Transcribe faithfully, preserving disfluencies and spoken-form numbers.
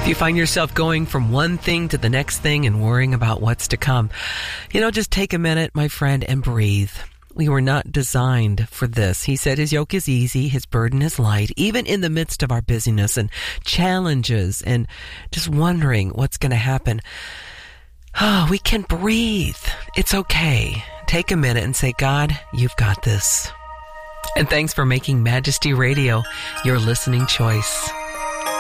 If you find yourself going from one thing to the next thing and worrying about what's to come, you know, just take a minute, my friend, and breathe. We were not designed for this. He said his yoke is easy, his burden is light, even in the midst of our busyness and challenges and just wondering what's going to happen. Oh, we can breathe. It's okay. Take a minute and say, God, you've got this. And thanks for making Majesty Radio your listening choice.